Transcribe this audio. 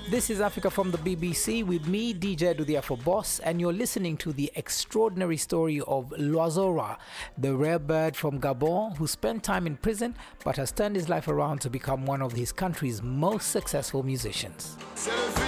This is Africa from the BBC with me, DJ Dudiafo Boss, and you're listening to the extraordinary story of Loazora, the rare bird from Gabon who spent time in prison but has turned his life around to become one of his country's most successful musicians.